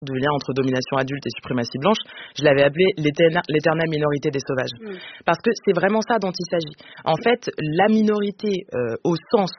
du lien entre domination adulte et suprématie blanche, je l'avais appelé l'éternelle minorité des sauvages. Parce que c'est vraiment ça dont il s'agit. En fait, la minorité, au sens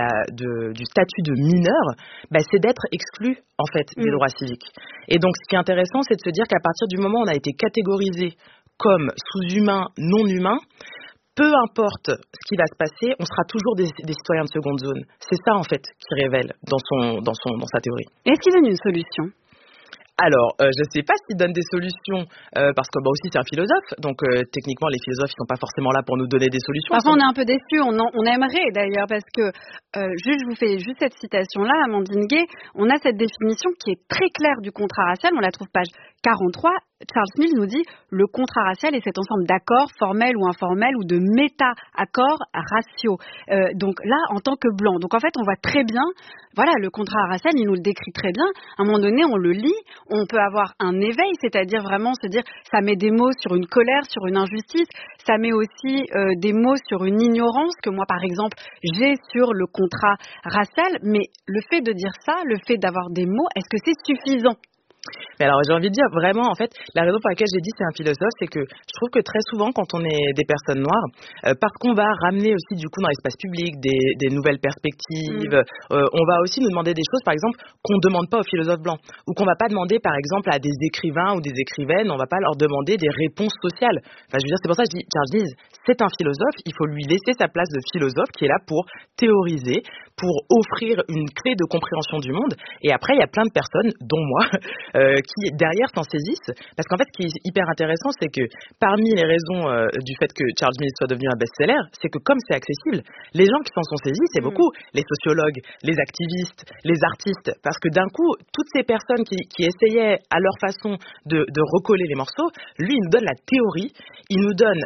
du statut de mineur, c'est d'être exclu, en fait, des droits civiques. Et donc, ce qui est intéressant, c'est de se dire qu'à partir du moment où on a été catégorisé comme sous-humain, non-humain, peu importe ce qui va se passer, on sera toujours des citoyens de seconde zone. C'est ça, en fait, qui révèle dans sa théorie. Est-ce qu'il donne une solution ? Alors, je ne sais pas s'il donne des solutions, parce que aussi c'est un philosophe, donc techniquement les philosophes ils sont pas forcément là pour nous donner des solutions. Parfois on est un peu déçus, on aimerait d'ailleurs, parce que je vous fais juste cette citation-là, Amandine Gay, on a cette définition qui est très claire du contrat racial, on la trouve page 43. Charles Mills nous dit le contrat racial est cet ensemble d'accords formels ou informels ou de méta-accords raciaux. Donc là, en tant que blanc. Donc en fait, on voit très bien, voilà, le contrat racial, il nous le décrit très bien. À un moment donné, on le lit, on peut avoir un éveil, c'est-à-dire vraiment se dire, ça met des mots sur une colère, sur une injustice, ça met aussi des mots sur une ignorance que moi, par exemple, j'ai sur le contrat racial. Mais le fait de dire ça, le fait d'avoir des mots, est-ce que c'est suffisant ? Mais alors j'ai envie de dire vraiment, en fait, la raison pour laquelle j'ai dit c'est un philosophe, c'est que je trouve que très souvent quand on est des personnes noires, parce qu'on va ramener aussi du coup dans l'espace public des nouvelles perspectives, on va aussi nous demander des choses par exemple qu'on ne demande pas aux philosophes blancs, ou qu'on va pas demander par exemple à des écrivains ou des écrivaines, on va pas leur demander des réponses sociales. Enfin je veux dire, c'est pour ça que je dis, Charles Mills, c'est un philosophe, il faut lui laisser sa place de philosophe qui est là pour théoriser, pour offrir une clé de compréhension du monde, et après il y a plein de personnes, dont moi, qui derrière s'en saisissent, parce qu'en fait ce qui est hyper intéressant, c'est que parmi les raisons du fait que Charles Mills soit devenu un best-seller, c'est que comme c'est accessible, les gens qui s'en sont saisis, c'est beaucoup les sociologues, les activistes, les artistes, parce que d'un coup, toutes ces personnes qui essayaient à leur façon de recoller les morceaux, lui il nous donne la théorie, il nous donne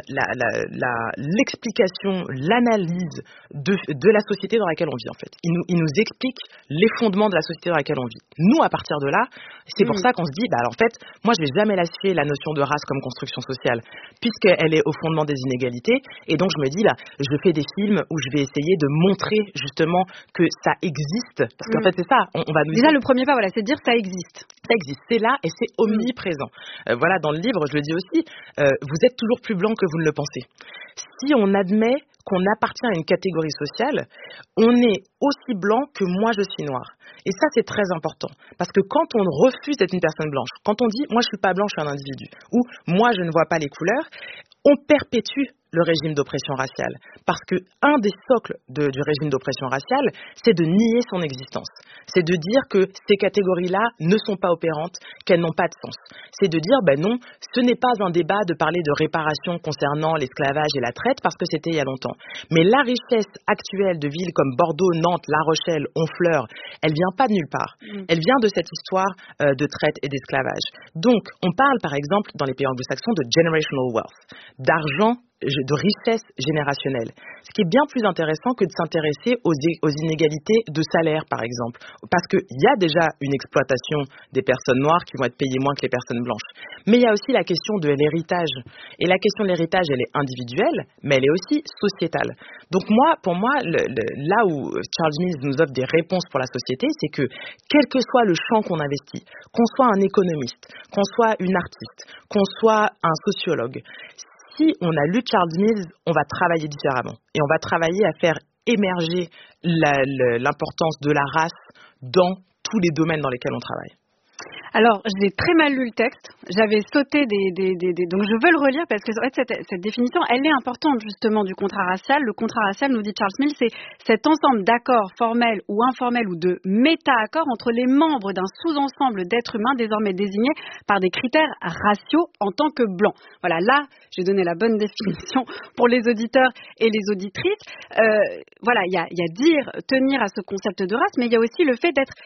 l'explication, l'analyse de la société dans laquelle on vit en fait. Il nous explique les fondements de la société dans laquelle on vit. Nous, à partir de là, c'est pour ça qu'on se dit, en fait, moi je vais jamais lâcher la notion de race comme construction sociale, puisqu'elle est au fondement des inégalités, et donc je me dis là, je fais des films où je vais essayer de montrer justement que ça existe, parce qu'en fait c'est ça, on va nous dire... Déjà le premier pas, voilà, c'est de dire ça existe. Ça existe, c'est là et c'est omniprésent. Voilà, dans le livre, je le dis aussi, vous êtes toujours plus blanc que vous ne le pensez. Si on admet qu'on appartient à une catégorie sociale, on est aussi blanc que moi je suis noir. Et ça, c'est très important. Parce que quand on refuse d'être une personne blanche, quand on dit « moi je suis pas blanc, je suis un individu » ou « moi je ne vois pas les couleurs », on perpétue le régime d'oppression raciale. Parce que un des socles du régime d'oppression raciale, c'est de nier son existence. C'est de dire que ces catégories-là ne sont pas opérantes, qu'elles n'ont pas de sens. C'est de dire, non, ce n'est pas un débat de parler de réparation concernant l'esclavage et la traite, parce que c'était il y a longtemps. Mais la richesse actuelle de villes comme Bordeaux, Nantes, La Rochelle, Honfleur, elle vient pas de nulle part. Elle vient de cette histoire de traite et d'esclavage. Donc, on parle par exemple, dans les pays anglo-saxons, de generational wealth, d'argent, de richesse générationnelle. Ce qui est bien plus intéressant que de s'intéresser aux inégalités de salaire, par exemple. Parce qu'il y a déjà une exploitation des personnes noires qui vont être payées moins que les personnes blanches. Mais il y a aussi la question de l'héritage. Et la question de l'héritage, elle est individuelle, mais elle est aussi sociétale. Donc pour moi, là où Charles Mills nous offre des réponses pour la société, c'est que quel que soit le champ qu'on investit, qu'on soit un économiste, qu'on soit une artiste, qu'on soit un sociologue, si on a lu Charles Mills, on va travailler différemment. Et on va travailler à faire émerger l'importance de la race dans tous les domaines dans lesquels on travaille. Alors, j'ai très mal lu le texte. J'avais sauté donc je veux le relire parce que en fait, cette définition, elle est importante justement du contrat racial. Le contrat racial, nous dit Charles Mills, c'est cet ensemble d'accords formels ou informels ou de méta-accords entre les membres d'un sous-ensemble d'êtres humains désormais désignés par des critères raciaux en tant que blancs. Voilà, là, j'ai donné la bonne définition pour les auditeurs et les auditrices. Voilà, il y a tenir à ce concept de race, mais il y a aussi le fait d'être,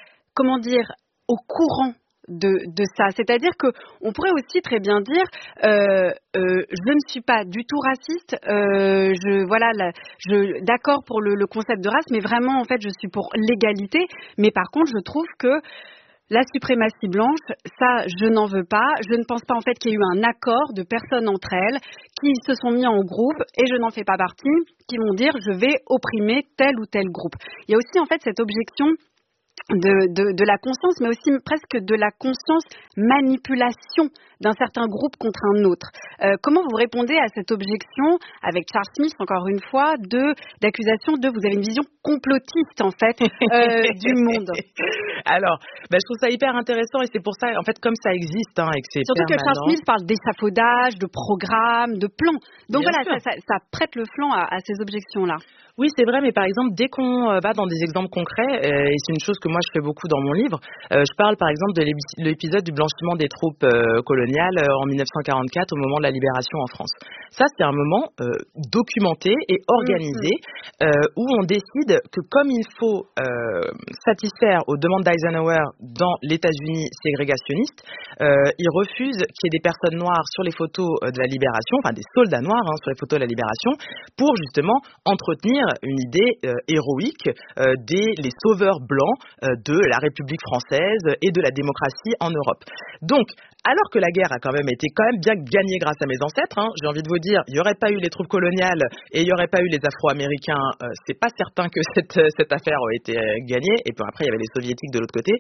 au courant de ça. C'est-à-dire qu'on pourrait aussi très bien dire je ne suis pas du tout raciste, d'accord pour le concept de race, mais vraiment en fait je suis pour l'égalité, mais par contre je trouve que la suprématie blanche, ça je n'en veux pas. Je ne pense pas en fait qu'il y ait eu un accord de personnes entre elles qui se sont mis en groupe et je n'en fais pas partie, qui vont dire je vais opprimer tel ou tel groupe. Il y a aussi en fait cette objection de la conscience, mais aussi presque de la conscience manipulation d'un certain groupe contre un autre. Comment vous répondez à cette objection avec Charles Smith, encore une fois, d'accusation de vous avez une vision complotiste en fait du monde? Alors, je trouve ça hyper intéressant et c'est pour ça, en fait, comme ça existe et que c'est surtout permanent. Que Charles Smith parle d'échafaudage, de programme, de plan. Donc Bien voilà, ça prête le flanc à ces objections-là. Oui, c'est vrai, mais par exemple, dès qu'on va dans des exemples concrets, et c'est une chose que moi je fais beaucoup dans mon livre, je parle par exemple de l'épisode du blanchiment des troupes coloniales en 1944 au moment de la libération en France. Ça, c'est un moment documenté et organisé où on décide que comme il faut satisfaire aux demandes d'Eisenhower dans l'États-Unis ségrégationniste, il refuse qu'il y ait des personnes noires sur les photos de la libération, enfin des soldats noirs sur les photos de la libération, pour justement entretenir une idée héroïque les sauveurs blancs de la République française et de la démocratie en Europe. Donc, alors que la guerre a quand même bien gagnée grâce à mes ancêtres, j'ai envie de vous dire, il n'y aurait pas eu les troupes coloniales et il n'y aurait pas eu les Afro-Américains, c'est pas certain que cette affaire aurait été gagnée. Et puis après, il y avait les Soviétiques de l'autre côté.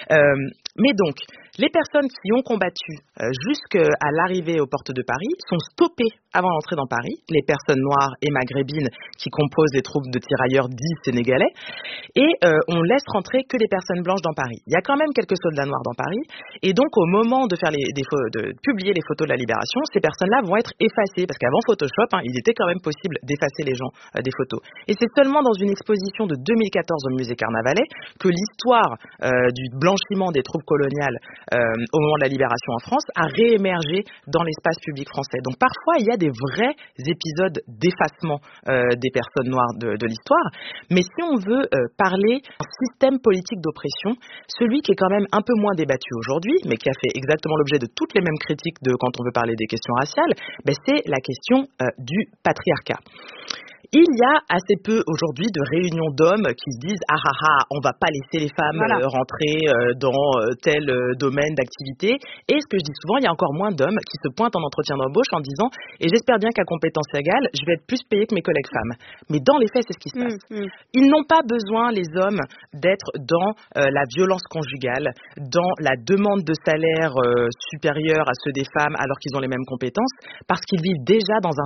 Mais donc, les personnes qui ont combattu jusqu'à l'arrivée aux portes de Paris sont stoppées avant d'entrer dans Paris, les personnes noires et maghrébines qui composent les troupes de tirailleurs dits sénégalais, et on laisse rentrer que les personnes blanches dans Paris. Il y a quand même quelques soldats noirs dans Paris, et donc au moment de faire de publier les photos de la libération, ces personnes-là vont être effacées, parce qu'avant Photoshop, il était quand même possible d'effacer les gens des photos. Et c'est seulement dans une exposition de 2014 au musée Carnavalet que l'histoire du blanchiment des troupes coloniales au moment de la libération en France a réémergé dans l'espace public français. Donc parfois il y a des vrais épisodes d'effacement des personnes noires de l'histoire, mais si on veut parler d'un système politique d'oppression, celui qui est quand même un peu moins débattu aujourd'hui, mais qui a fait exactement l'objet de toutes les mêmes critiques quand on veut parler des questions raciales, c'est la question du patriarcat. Il y a assez peu aujourd'hui de réunions d'hommes qui se disent « Ah ah ah, on va pas laisser les femmes rentrer dans tel domaine d'activité ». Et ce que je dis souvent, il y a encore moins d'hommes qui se pointent en entretien d'embauche en disant « Et j'espère bien qu'à compétence égale, je vais être plus payé que mes collègues femmes ». Mais dans les faits, c'est ce qui se passe. Ils n'ont pas besoin, les hommes, d'être dans la violence conjugale, dans la demande de salaire supérieure à ceux des femmes alors qu'ils ont les mêmes compétences, parce qu'ils vivent déjà dans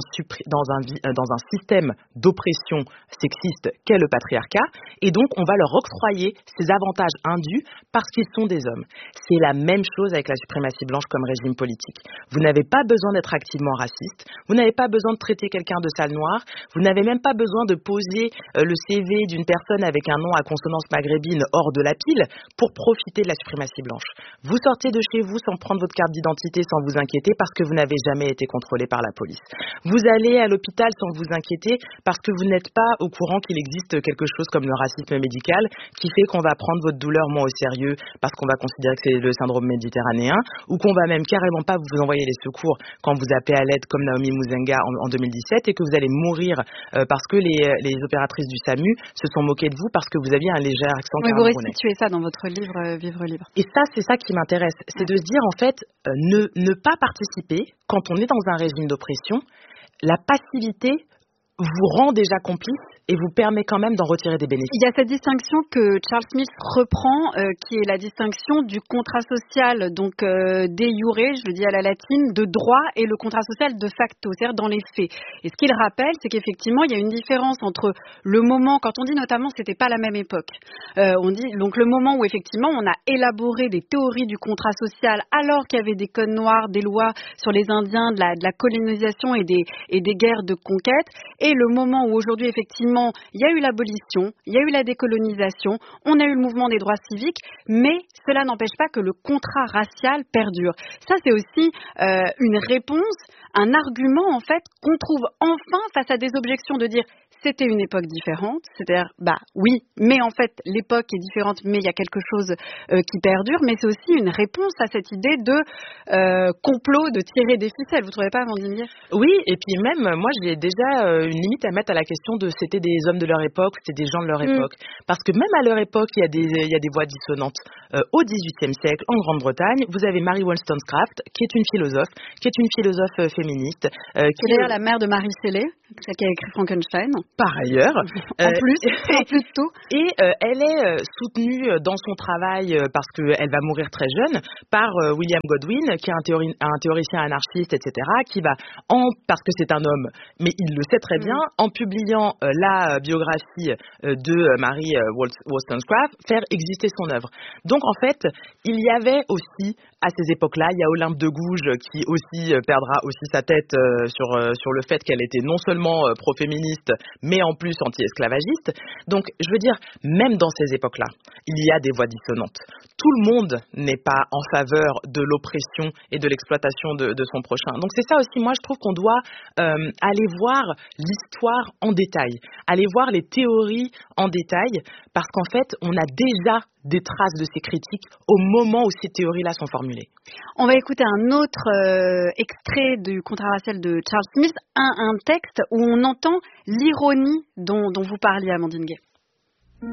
un système d'oppression sexiste qu'est le patriarcat, et donc on va leur octroyer ces avantages indus parce qu'ils sont des hommes. C'est la même chose avec la suprématie blanche comme régime politique. Vous n'avez pas besoin d'être activement raciste, vous n'avez pas besoin de traiter quelqu'un de sale noir, vous n'avez même pas besoin de poser le CV d'une personne avec un nom à consonance maghrébine hors de la pile pour profiter de la suprématie blanche. Vous sortez de chez vous sans prendre votre carte d'identité, sans vous inquiéter parce que vous n'avez jamais été contrôlé par la police. Vous allez à l'hôpital sans vous inquiéter parce que vous n'êtes pas au courant qu'il existe quelque chose comme le racisme médical qui fait qu'on va prendre votre douleur moins au sérieux parce qu'on va considérer que c'est le syndrome méditerranéen, ou qu'on va même carrément pas vous envoyer les secours quand vous appelez à l'aide comme Naomi Muzenga en 2017, et que vous allez mourir parce que les opératrices du SAMU se sont moquées de vous parce que vous aviez un léger accent camerounais. Vous restituez ça dans votre livre Vivre libre. Et ça, c'est ça qui m'intéresse, c'est de se dire en fait, ne pas participer quand on est dans un régime d'oppression. La passivité vous rend déjà complice et vous permet quand même d'en retirer des bénéfices. Il y a cette distinction que Charles Smith reprend, qui est la distinction du contrat social, donc de jure, je le dis à la latine, de droit, et le contrat social de facto, c'est-à-dire dans les faits. Et ce qu'il rappelle, c'est qu'effectivement, il y a une différence entre le moment, quand on dit notamment que c'était pas la même époque, on dit donc le moment où effectivement on a élaboré des théories du contrat social alors qu'il y avait des codes noirs, des lois sur les Indiens, de la colonisation et des guerres de conquête, et le moment où aujourd'hui effectivement il y a eu l'abolition, il y a eu la décolonisation, on a eu le mouvement des droits civiques, mais cela n'empêche pas que le contrat racial perdure. Ça, c'est aussi une réponse, un argument en fait qu'on trouve enfin face à des objections de dire c'était une époque différente, c'est-à-dire oui, mais en fait l'époque est différente, mais il y a quelque chose qui perdure, mais c'est aussi une réponse à cette idée de complot, de tirer des ficelles. Vous trouvez pas, Amandine Gué ? Oui, et puis même moi j'ai déjà une limite à mettre à la question de c'était des hommes de leur époque, c'était des gens de leur époque, parce que même à leur époque il y a des voix dissonantes. Au XVIIIe siècle, en Grande-Bretagne, vous avez Mary Wollstonecraft, qui est une philosophe féministe, qui est d'ailleurs la mère de Marie Shelley, celle qui a écrit Frankenstein. par ailleurs. En plus de tout. Et elle est soutenue dans son travail parce qu'elle va mourir très jeune par William Godwin, qui est un théoricien anarchiste, etc., qui va, parce que c'est un homme, mais il le sait très bien, en publiant la biographie de Mary Wollstonecraft, faire exister son œuvre. Donc en fait, il y avait aussi, à ces époques-là, il y a Olympe de Gouges qui aussi perdra aussi sa tête sur le fait qu'elle était non seulement pro-féministe, mais en plus anti-esclavagiste. Donc, je veux dire, même dans ces époques-là, il y a des voix dissonantes. Tout le monde n'est pas en faveur de l'oppression et de l'exploitation de son prochain. Donc, c'est ça aussi, moi, je trouve qu'on doit aller voir l'histoire en détail, aller voir les théories en détail, parce qu'en fait, on a déjà des traces de ces critiques au moment où ces théories-là sont formulées. On va écouter un autre extrait du Contrat racial de Charles Smith, un texte où on entend l'ironie dont vous parliez, Amandine Gay.